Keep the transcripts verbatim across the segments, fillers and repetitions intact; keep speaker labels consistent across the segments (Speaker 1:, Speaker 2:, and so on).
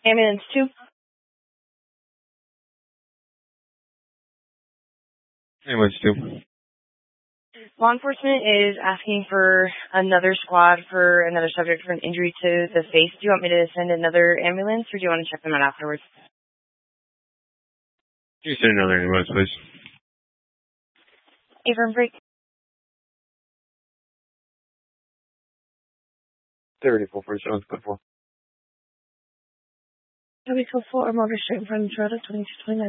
Speaker 1: Ambulance two.
Speaker 2: Ambulance two.
Speaker 1: Law enforcement is asking for another squad for another subject for an injury to the face. Do you want me to send another ambulance, or do you want to check them out afterwards?
Speaker 2: Can you send another ambulance, please?
Speaker 1: Affirm break.
Speaker 2: thirty-four forty-seven, code four.
Speaker 1: Heavy code four, motor straight in front of Toronto, twenty-two twenty-nine.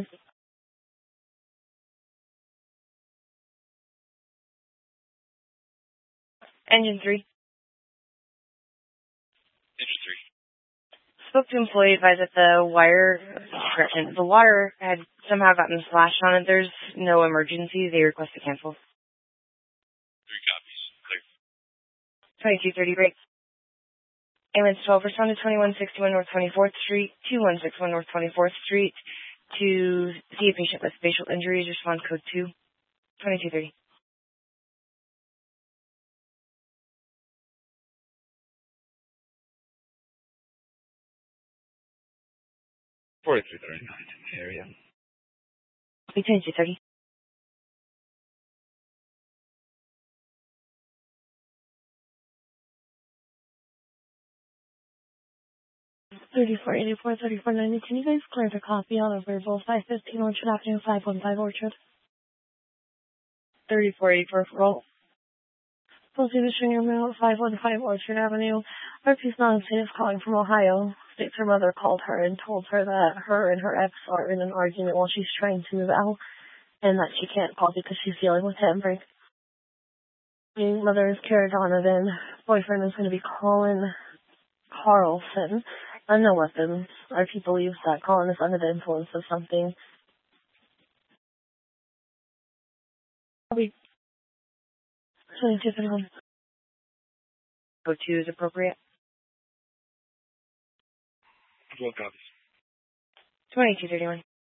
Speaker 1: Engine three.
Speaker 2: Engine three.
Speaker 1: Spoke to employee, advised that the wire, correction, the wire had somehow gotten slashed on it. There's no emergency. They request to cancel.
Speaker 2: Three copies. Clear.
Speaker 1: twenty-two thirty break. Ambulance twelve, respond to twenty-one sixty-one North twenty-fourth Street, twenty-one sixty-one North twenty-fourth Street to see a patient with facial injuries. Respond code two, twenty-two thirty.
Speaker 2: forty-three thirty-nine area.
Speaker 1: twenty-two thirty. thirty-four eighty-four, thirty-four ninety. Can you guys clear the copy on a verbal five fifteen Orchard Avenue, five one five Orchard? thirty-four eighty-four roll. Posting the stringer mail at five one five Orchard Avenue. R P's non-state is calling from Ohio. States her mother called her and told her that her and her ex are in an argument while she's trying to move out, and that she can't call because she's dealing with him. Mother is Kara Donovan. Boyfriend is going to be Colin Carlson. Uh, no weapons. R P believes that Colin is under the influence of something. twenty-two thirty-one. Code two is appropriate.
Speaker 2: twelve copies.
Speaker 1: twenty-two thirty-one.